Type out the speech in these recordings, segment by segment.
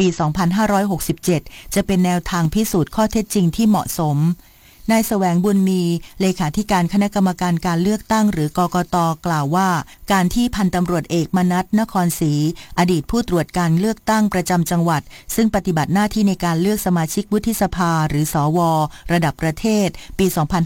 ปี 2567 จะเป็นแนวทางพิสูจน์ข้อเท็จจริงที่เหมาะสมนายแสวงบุญมีเลขาธิการคณะกรรมการการเลือกตั้งหรือกกต.กล่าวว่าการที่พันตำรวจเอกมนัสนครศรีอดีตผู้ตรวจการเลือกตั้งประจำจังหวัดซึ่งปฏิบัติหน้าที่ในการเลือกสมาชิกวุฒิสภาหรือสว.ระดับประเทศปี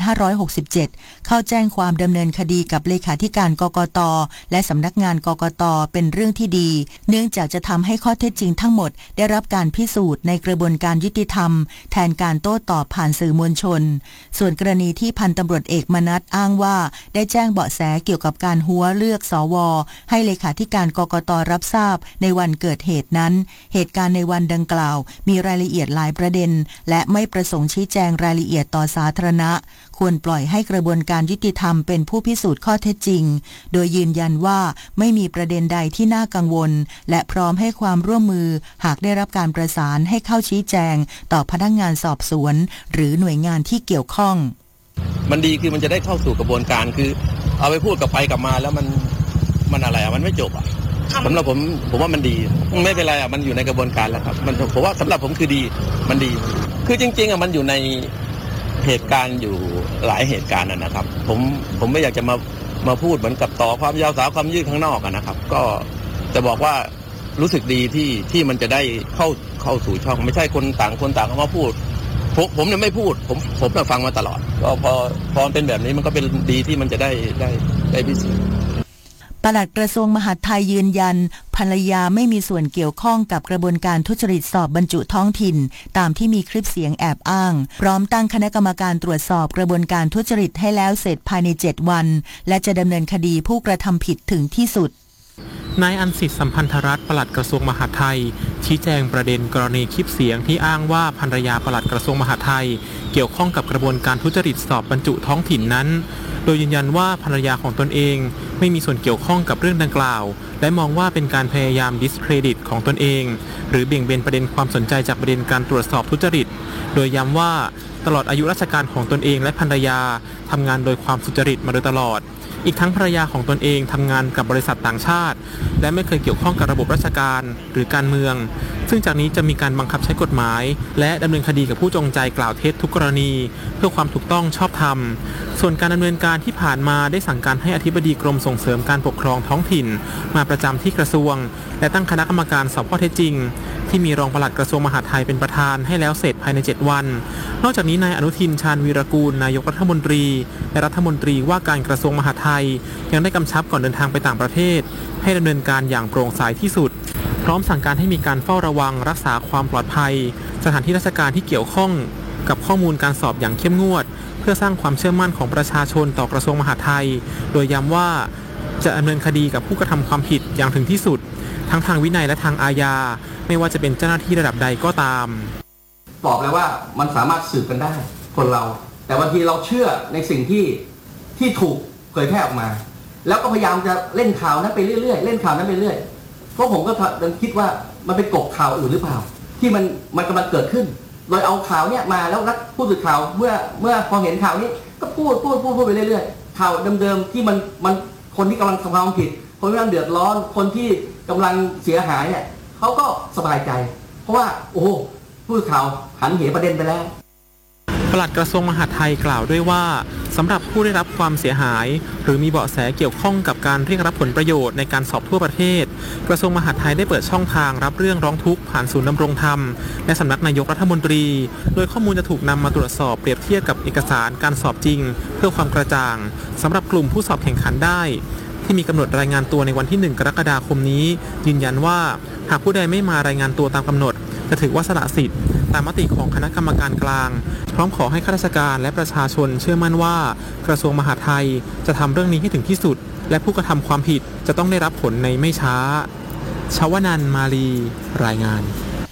2567 เข้าแจ้งความดำเนินคดีกับเลขาธิการกกต.และสำนักงานกกต.เป็นเรื่องที่ดีเนื่องจากจะทำให้ข้อเท็จจริงทั้งหมดได้รับการพิสูจน์ในกระบวนการยุติธรรมแทนการโต้ตอบผ่านสื่อมวลชนส่วนกรณีที่พันตำรวจเอกมนัสอ้างว่าได้แจ้งเบาะแสเกี่ยวกับการหัวเลือกสวให้เลขาธิการกกต.รับทราบในวันเกิดเหตุนั้นเหตุการณ์ในวันดังกล่าวมีรายละเอียดหลายประเด็นและไม่ประสงค์ชี้แจงรายละเอียดต่อสาธารณะควรปล่อยให้กระบวนการยุติธรรมเป็นผู้พิสูจน์ข้อเท็จจริงโดยยืนยันว่าไม่มีประเด็นใดที่น่ากังวลและพร้อมให้ความร่วมมือหากได้รับการประสานให้เข้าชี้แจงต่อพนักงานสอบสวนหรือหน่วยงานที่เกี่ยวข้องมันดีคือมันจะได้เข้าสู่กระบวนการคือเอาไปพูดกับไปกลับมาแล้วมันอะไรมันไม่จบสำหรับผมว่ามันดีไม่เป็นไรมันอยู่ในกระบวนการแล้วครับมันผมว่าสำหรับผมคือดีมันดีคือจริงๆมันอยู่ในเหตุการณ์อยู่หลายเหตุการณ์นะครับผมไม่อยากจะมาพูดเหมือนกับต่อความยาวสาวความยืดข้างนอกนะครับก็จะบอกว่ารู้สึกดีที่มันจะได้เข้าสู่ช่องไม่ใช่คนต่างเขามาพูดผมเนี่ยไม่พูดผมเนี่ยฟังมาตลอดก็พอเป็นแบบนี้มันก็เป็นดีที่มันจะได้พิสูจน์ปลัดกระทรวงมหาดไทยยืนยันภรรยาไม่มีส่วนเกี่ยวข้องกับกระบวนการทุจริตสอบบรรจุท้องถิ่นตามที่มีคลิปเสียงแอบอ้างพร้อมตั้งคณะกรรมการตรวจสอบกระบวนการทุจริตให้แล้วเสร็จภายใน7 วันและจะดำเนินคดีผู้กระทำผิดถึงที่สุดนายอันสิทธิ์สัมพันธรัตน์ปลัดกระทรวงมหาดไทยชี้แจงประเด็นกรณีคลิปเสียงที่อ้างว่าภรรยาปลัดกระทรวงมหาดไทยเกี่ยวข้องกับกระบวนการทุจริตสอบบรรจุท้องถิ่นนั้นโดยยืนยันว่าภรรยาของตนเองไม่มีส่วนเกี่ยวข้องกับเรื่องดังกล่าวและมองว่าเป็นการพยายามดิสเครดิตของตนเองหรือเบี่ยงเบนประเด็นความสนใจจากประเด็นการตรวจสอบทุจริตโดยย้ำว่าตลอดอายุราชการของตนเองและภรรยาทำงานโดยความสุจริตมาโดยตลอดอีกทั้งภรรยาของตนเองทำงานกับบริษัทต่างชาติและไม่เคยเกี่ยวข้องกับระบบราชการหรือการเมืองซึ่งจากนี้จะมีการบังคับใช้กฎหมายและดำเนินคดีกับผู้จงใจกล่าวเท็จทุกกรณีเพื่อความถูกต้องชอบธรรมส่วนการดำเนินการที่ผ่านมาได้สั่งการให้อธิบดีกรมส่งเสริมการปกครองท้องถิ่นมาประจำที่กระทรวงและตั้งคณะกรรมการสอบข้อเท็จจริงที่มีรองปลัดกระทรวงมหาดไทยเป็นประธานให้แล้วเสร็จภายใน7 วันนอกจากนี้นายอนุทินชาญวีรกูลนายกรัฐมนตรีและรัฐมนตรีว่าการกระทรวงมหาดไทยยังได้กำชับก่อนเดินทางไปต่างประเทศให้ดำเนินการอย่างโปร่งใสที่สุดพร้อมสั่งการให้มีการเฝ้าระวังรักษาความปลอดภัยสถานที่ราชการที่เกี่ยวข้องกับข้อมูลการสอบอย่างเข้มงวดเพื่อสร้างความเชื่อมั่นของประชาชนต่อกระทรวงมหาดไทยโดยย้ำว่าจะดำเนินคดีกับผู้กระทำความผิดอย่างถึงที่สุดทั้งทางวินัยและทางอาญาไม่ว่าจะเป็นเจ้าหน้าที่ระดับใดก็ตามบอกเลยว่ามันสามารถสืบกันได้คนเราแต่บางทีเราเชื่อในสิ่งที่ถูกเผยแพร่ออกมาแล้วก็พยายามจะเล่นข่าวนั้นไปเรื่อยๆเล่นข่าวนั้นไปเรื่อยเพราะผมก็คิดว่ามันเป็นกบข่าวอื่นหรือเปล่าที่มันกำลังเกิดขึ้นโดยเอาข่าวเนี้ยมาแล้วนักผู้สื่อข่าวเมื่อพอเห็นข่าวนี้ก็พูดไปเรื่อยๆข่าวเดิมๆที่มันคนที่กำลังทำความผิดคนที่กำลังเดือดร้อนคนที่กำลังเสียหายเนี่ยเขาก็สบายใจเพราะว่าโอ้โหผู้สื่อข่าวหันเหประเด็นไปแล้วปลัดกระทรวงมหาดไทยกล่าวด้วยว่าสำหรับผู้ได้รับความเสียหายหรือมีเบาะแสเกี่ยวข้องกับการเรียกรับผลประโยชน์ในการสอบทั่วประเทศกระทรวงมหาดไทยได้เปิดช่องทางรับเรื่องร้องทุกข์ผ่านศูนย์ดำรงธรรมและสำนักนายกรัฐมนตรีโดยข้อมูลจะถูกนำมาตรวจสอบเปรียบเทียบกับเอกสารการสอบจริงเพื่อความกระจ่างสำหรับกลุ่มผู้สอบแข่งขันได้ที่มีกำหนดรายงานตัวในวันที่1 กรกฎาคมนี้ยืนยันว่าหากผู้ใดไม่มารายงานตัวตามกำหนดจะถือว่าสละสิทธิ์ตามมติของคณะกรรมการกลางพร้อมขอให้ข้าราชการและประชาชนเชื่อมั่นว่ากระทรวงมหาดไทยจะทำเรื่องนี้ให้ถึงที่สุดและผู้กระทำความผิดจะต้องได้รับผลในไม่ช้าชวนันท์ มาลีรายงาน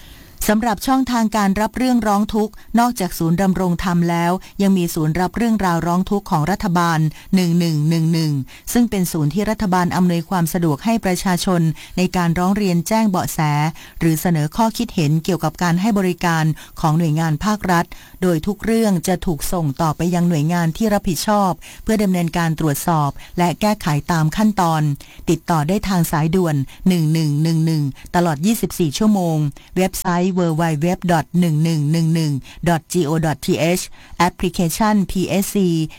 สำหรับช่องทางการรับเรื่องร้องทุกข์นอกจากศูนย์ดำรงธรรมแล้วยังมีศูนย์รับเรื่องราวร้องทุกข์ของรัฐบาล1111ซึ่งเป็นศูนย์ที่รัฐบาลอำนวยความสะดวกให้ประชาชนในการร้องเรียนแจ้งเบาะแสหรือเสนอข้อคิดเห็นเกี่ยวกับการให้บริการของหน่วยงานภาครัฐโดยทุกเรื่องจะถูกส่งต่อไปยังหน่วยงานที่รับผิดชอบเพื่อดำเนินการตรวจสอบและแก้ไขตามขั้นตอนติดต่อได้ทางสายด่วน1111ตลอด24ชั่วโมงเว็บไซต์ www.1111.go.th แอปพลิเคชัน PSC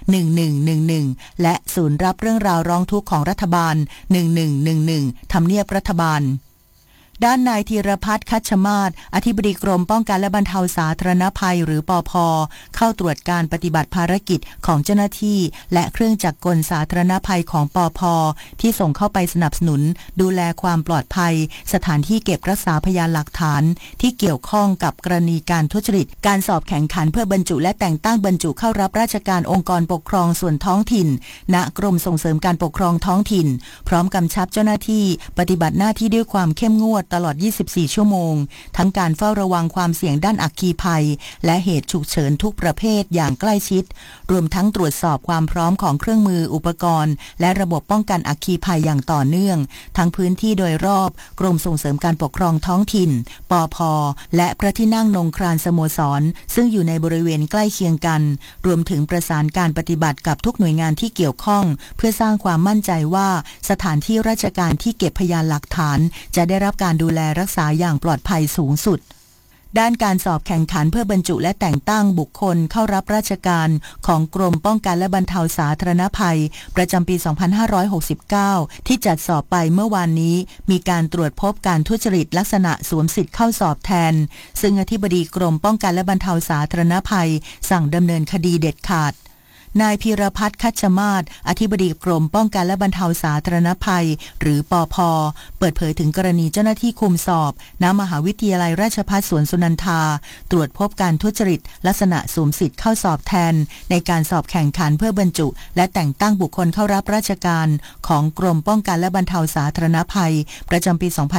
1111และศูนย์รับเรื่องราวร้องทุกข์ของรัฐบาล1111ทำเนียบรัฐบาลด้านนายธีรพัฒน์คัชมาศอธิบดีกรมป้องกันและบรรเทาสาธารณภัยหรือปภ.เข้าตรวจการปฏิบัติภารกิจของเจ้าหน้าที่และเครื่องจักรกลสาธารณภัยของปภ.ที่ส่งเข้าไปสนับสนุนดูแลความปลอดภัยสถานที่เก็บรักษาพยานหลักฐานที่เกี่ยวข้องกับกรณีการทุจริตการสอบแข่งขันเพื่อบรรจุและแต่งตั้งบรรจุเข้ารับราชการองค์กรปกครองส่วนท้องถิ่นณกรมส่งเสริมการปกครองท้องถิ่นพร้อมกำชับเจ้าหน้าที่ปฏิบัติหน้าที่ด้วยความเข้มงวดตลอด24ชั่วโมงทั้งการเฝ้าระวังความเสี่ยงด้านอัคคีภัยและเหตุฉุกเฉินทุกประเภทอย่างใกล้ชิดรวมทั้งตรวจสอบความพร้อมของเครื่องมืออุปกรณ์และระบบป้องกันอัคคีภัยอย่างต่อเนื่องทั้งพื้นที่โดยรอบกรมส่งเสริมการปกครองท้องถิ่นปภ.และพระที่นั่งนงครานสโมสรซึ่งอยู่ในบริเวณใกล้เคียงกันรวมถึงประสานการปฏิบัติกับทุกหน่วยงานที่เกี่ยวข้องเพื่อสร้างความมั่นใจว่าสถานที่ราชการที่เก็บพยานหลักฐานจะได้รับการดูแลรักษาอย่างปลอดภัยสูงสุดด้านการสอบแข่งขันเพื่อบรรจุและแต่งตั้งบุคคลเข้ารับราชการของกรมป้องกันและบรรเทาสาธารณภัยประจำปี 2569 ที่จัดสอบไปเมื่อวานนี้มีการตรวจพบการทุจริตลักษณะสวมสิทธิ์เข้าสอบแทนซึ่งอธิบดีกรมป้องกันและบรรเทาสาธารณภัยสั่งดำเนินคดีเด็ดขาดนายพีรพัฒน์คัชมาศอธิบดีกรมป้องกันและบรรเทาสาธารณภัยหรือปภ.เปิดเผยถึงกรณีเจ้าหน้าที่คุมสอบณมหาวิทยาลัยราชภัฏสวนสุนันทาตรวจพบการทุจริตลักษณะสวมสิทธิ์เข้าสอบแทนในการสอบแข่งขันเพื่อบรรจุและแต่งตั้งบุคคลเข้ารับราชการของกรมป้องกันและบรรเทาสาธารณภัยประจำปี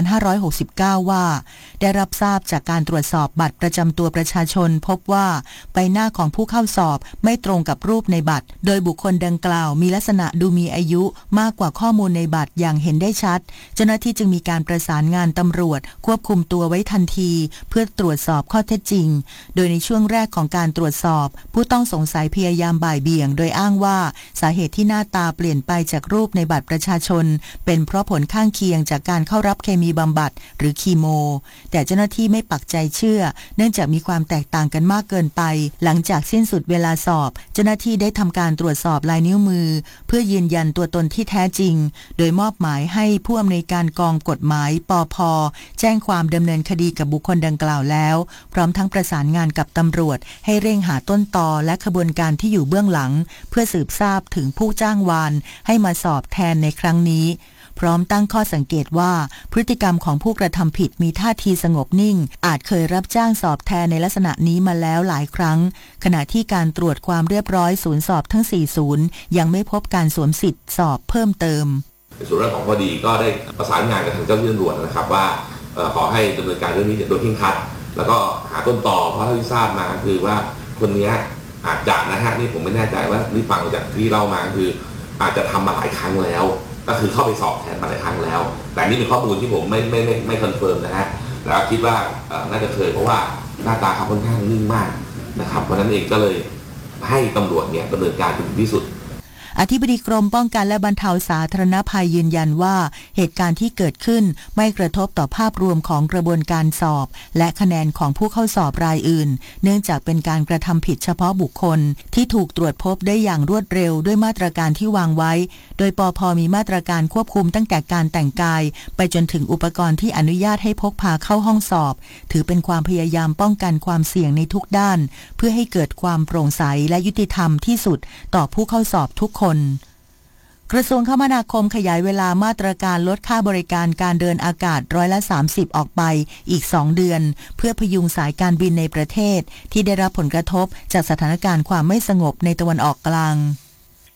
2569 ว่าได้รับทราบจากการตรวจสอบบัตรประจำตัวประชาชนพบว่าใบหน้าของผู้เข้าสอบไม่ตรงกับรูปในบัตรโดยบุคคลดังกล่าวมีลักษณะดูมีอายุมากกว่าข้อมูลในบัตรอย่างเห็นได้ชัดเจ้าหน้าที่จึงมีการประสานงานตำรวจควบคุมตัวไว้ทันทีเพื่อตรวจสอบข้อเท็จจริงโดยในช่วงแรกของการตรวจสอบผู้ต้องสงสัยพยายามบ่ายเบี่ยงโดยอ้างว่าสาเหตุที่หน้าตาเปลี่ยนไปจากรูปในบัตรประชาชนเป็นเพราะผลข้างเคียงจากการเข้ารับเคมีบำบัดหรือคีโมแต่เจ้าหน้าที่ไม่ปักใจเชื่อเนื่องจากมีความแตกต่างกันมากเกินไปหลังจากสิ้นสุดเวลาสอบเจ้าหน้าที่ได้ทำการตรวจสอบลายนิ้วมือเพื่อยืนยันตัวตนที่แท้จริงโดยมอบหมายให้ผู้อำนวยการกองกฎหมายปภ.แจ้งความดำเนินคดีกับบุคคลดังกล่าวแล้วพร้อมทั้งประสานงานกับตำรวจให้เร่งหาต้นตอและขบวนการที่อยู่เบื้องหลังเพื่อสืบทราบถึงผู้จ้างวานให้มาสอบแทนในครั้งนี้พร้อมตั้งข้อสังเกตว่าพฤติกรรมของผู้กระทำผิดมีท่าทีสงบนิ่งอาจเคยรับจ้างสอบแทนในลักษณะนี้มาแล้วหลายครั้งขณะที่การตรวจความเรียบร้อยศูนย์สอบทั้ง4ศูนย์ยังไม่พบการสวมสิทธิ์สอบเพิ่มเติมในส่วนแรกของคดีก็ได้ประสานงานกับทางเจ้าหน้าที่ตำรวจนะครับว่าขอให้ดำเนินการเรื่องนี้โดยเคร่งครัดแล้วก็หาต้นตอเพราะที่ทราบมาคือว่าคนนี้อาจจะนะฮะนี่ผมไม่แน่ใจว่านี่ฟังจากที่เล่ามาคืออาจจะทำมาหลายครั้งแล้วก็คือเข้าไปสอบแทนมาหลายครั้งแล้วแต่นี่เป็นข้อมูลที่ผมไม่คอนเฟิร์มนะฮะแล้วคิดว่าน่าจะเคยเพราะว่าหน้าตาเขาค่อนข้างนิ่งมากนะครับเพราะนั้นเองก็เลยให้ตำรวจเนี่ยดำเนินการถึงที่สุดอธิบดีกรมป้องกันและบรรเทาสาธารณภัยยืนยันว่าเหตุการณ์ที่เกิดขึ้นไม่กระทบต่อภาพรวมของกระบวนการสอบและคะแนนของผู้เข้าสอบรายอื่นเนื่องจากเป็นการกระทำผิดเฉพาะบุคคลที่ถูกตรวจพบได้อย่างรวดเร็วด้วยมาตรการที่วางไว้โดยปภ.มีมาตรการควบคุมตั้งแต่การแต่งกายไปจนถึงอุปกรณ์ที่อนุญาตให้พกพาเข้าห้องสอบถือเป็นความพยายามป้องกันความเสี่ยงในทุกด้านเพื่อให้เกิดความโปร่งใสและยุติธรรมที่สุดต่อผู้เข้าสอบทุกคนกระทรวงคมนาคมขยายเวลามาตรการลดค่าบริการการเดินอากาศ30%ออกไปอีก2 เดือนเพื่อพยุงสายการบินในประเทศที่ได้รับผลกระทบจากสถานการณ์ความไม่สงบในตะวันออกกลาง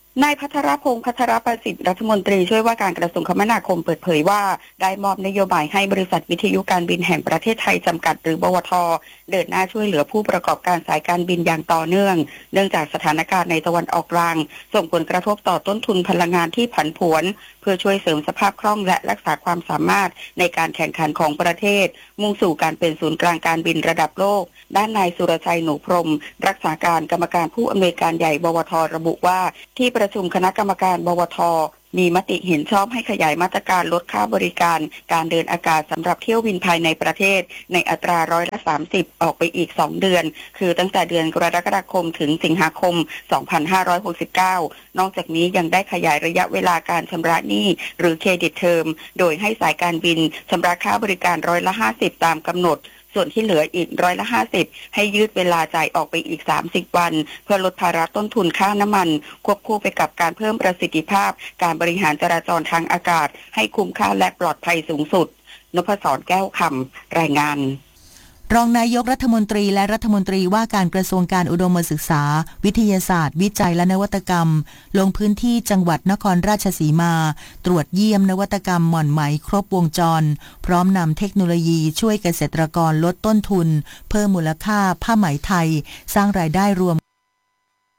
นายพัทรพงษ์พัทรประสิทธิ์รัฐมนตรีช่วยว่าการกระทรวงคมนาคมเปิดเผยว่าได้มอบนโยบายให้บริษัทวิทยุการบินแห่งประเทศไทยจำกัดหรือบวท.เดินหน้าช่วยเหลือผู้ประกอบการสายการบินอย่างต่อเนื่องเนื่องจากสถานการณ์ในตะวันออกกลางส่งผลกระทบต่อต้นทุนพลังงานที่ผันผวนเพื่อช่วยเสริมสภาพคล่องและรักษาความสามารถในการแข่งขันของประเทศมุ่งสู่การเป็นศูนย์กลางการบินระดับโลกด้านนายสุรชัยหนูพรหมรักษาการกรรมการผู้อำนวยการใหญ่บวท.ระบุว่าที่ประชุมคณะกรรมการบวท.มีมติเห็นชอบให้ขยายมาตรการลดค่าบริการการเดินอากาศสำหรับเที่ยวบินภายในประเทศในอัตรา30%ออกไปอีก2เดือนคือตั้งแต่เดือนกรกฎาคมถึงสิงหาคม2569นอกจากนี้ยังได้ขยายระยะเวลาการชำระหนี้หรือเครดิตเทอมโดยให้สายการบินชำระค่าบริการ50%ตามกำหนดส่วนที่เหลืออีก50%ให้ยืดเวลาจ่ายออกไปอีก30วันเพื่อลดภาระต้นทุนค่าน้ำมันควบคู่ไปกับการเพิ่มประสิทธิภาพการบริหารจราจรทางอากาศให้คุ้มค่าและปลอดภัยสูงสุดนพศรแก้วคำรายงานรองนายกรัฐมนตรีและรัฐมนตรีว่าการกระทรวงการอุดมศึกษาวิทยาศาสตร์วิจัยและนวัตกรรมลงพื้นที่จังหวัดนครราชสีมาตรวจเยี่ยมนวัตกรรมหม่อนไหมครบวงจรพร้อมนำเทคโนโลยีช่วยเกษตรกรลดต้นทุนเพิ่มมูลค่าผ้าไหมไทยสร้างรายได้รวม